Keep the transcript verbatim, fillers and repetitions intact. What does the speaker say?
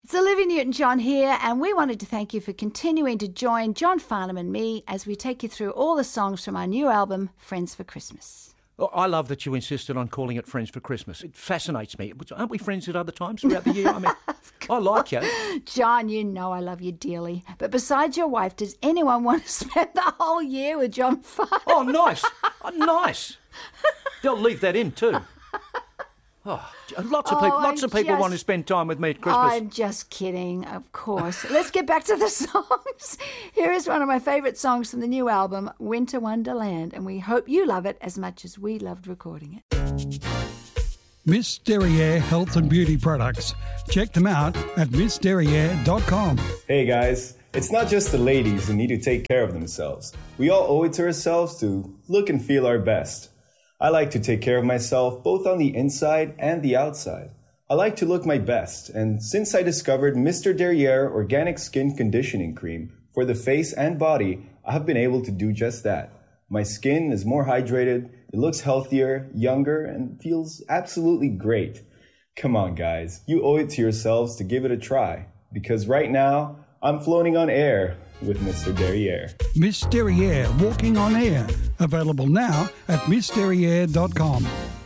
It's Olivia Newton-John here, and we wanted to thank you for continuing to join John Farnham and me as we take you through all the songs from our new album, Friends for Christmas. Oh, I love that you insisted on calling it Friends for Christmas. It fascinates me. Aren't we friends at other times throughout the year? I mean, I like you. John, you know I love you dearly. But besides your wife, does anyone want to spend the whole year with John Farnham? Oh, nice. Oh, nice. They'll leave that in too. Oh, lots of people, Oh, lots I'm of people just- want to spend time with me at Christmas. I'm just kidding, of course. Let's get back to the songs. Here is one of my favourite songs from the new album, Winter Wonderland, and we hope you love it as much as we loved recording it. Miss Derriere Health and Beauty Products. Check them out at miss derriere dot com. Hey guys, it's not just the ladies who need to take care of themselves. We all owe it to ourselves to look and feel our best. I like to take care of myself both on the inside and the outside. I like to look my best, and since I discovered Mister Derriere Organic Skin Conditioning Cream for the face and body, I have been able to do just that. My skin is more hydrated, it looks healthier, younger, and feels absolutely great. Come on guys, you owe it to yourselves to give it a try, because right now, I'm floating on air with Mister Derriere. Miss Derriere Walking on Air. Available now at miss derriere dot com.